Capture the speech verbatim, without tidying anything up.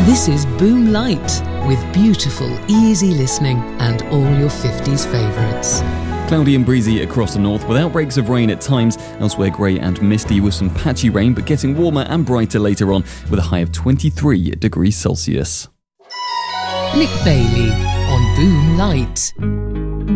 This is Boom Light, with beautiful, easy listening and all your fifties favourites. Cloudy and breezy across the north, with outbreaks of rain at times. Elsewhere grey and misty with some patchy rain, but getting warmer and brighter later on with a high of twenty-three degrees Celsius. Nick Bailey on Boom Light.